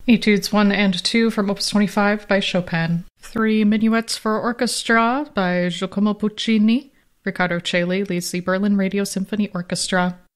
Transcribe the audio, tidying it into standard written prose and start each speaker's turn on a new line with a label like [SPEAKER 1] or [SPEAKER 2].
[SPEAKER 1] Etudes 1 and 2 from Opus 25 by Chopin. 3 Minuets for Orchestra by Giacomo Puccini. Riccardo Chailly leads the Berlin Radio Symphony Orchestra.